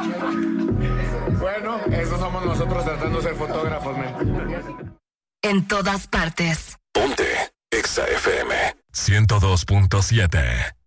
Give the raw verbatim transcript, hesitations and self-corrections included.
Bueno, eso somos nosotros tratando de ser fotógrafos, men. En todas partes. Ponte Exa F M ciento dos punto siete.